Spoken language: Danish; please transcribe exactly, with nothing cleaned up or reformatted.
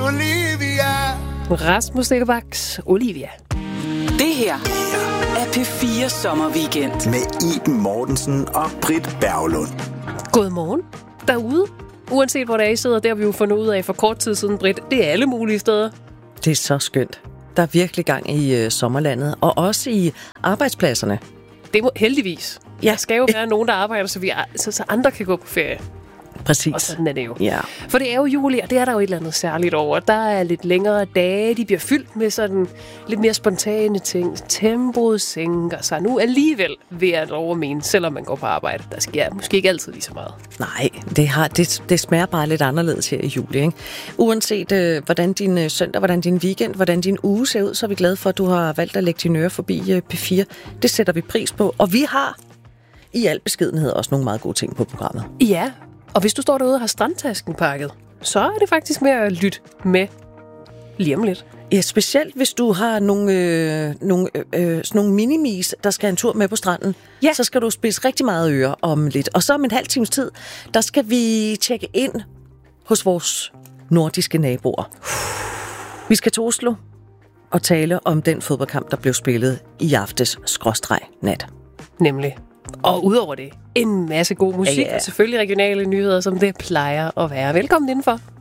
Olivia. Rasmus Nickelbachs Olivia. Det her er P fire Sommerweekend. Med Iben Mortensen og Britt Berglund. Godmorgen derude. Uanset hvor der I sidder, der har vi jo fundet ud af for kort tid siden, Britt. Det er alle mulige steder. Det er så skønt. Der er virkelig gang i øh, sommerlandet, og også i arbejdspladserne. Det må heldigvis. Ja. Der skal jo være nogen, der arbejder, så, vi er, så, så andre kan gå på ferie. Præcis. Og sådan er det jo. Ja. For det er jo juli, og det er der jo et eller andet særligt over. Der er lidt længere dage, de bliver fyldt med sådan lidt mere spontane ting. Tempoet sænker sig nu alligevel, vil jeg lov at mene, selvom man går på arbejde. Der sker måske ikke altid lige så meget. Nej, det, har, det, det smager bare lidt anderledes her i juli, ikke? Uanset øh, hvordan din øh, søndag, hvordan din weekend, hvordan din uge ser ud, så er vi glade for, at du har valgt at lægge dine ører forbi øh, P fire. Det sætter vi pris på, og vi har i al beskedenhed også nogle meget gode ting på programmet. Ja, og hvis du står derude og har strandtasken pakket, så er det faktisk med at lytte med lige om lidt. Ja, specielt hvis du har nogle, øh, nogle, øh, sådan nogle minimis, der skal en tur med på stranden, Ja. så skal du spise rigtig meget øre om lidt. Og så om en halv times tid, der skal vi tjekke ind hos vores nordiske naboer. Vi skal til Oslo og tale om den fodboldkamp, der blev spillet i aftes skråstreg nat. Nemlig. Og udover det, en masse god musik, Ja, ja. og selvfølgelig regionale nyheder, som det plejer at være. Velkommen indenfor.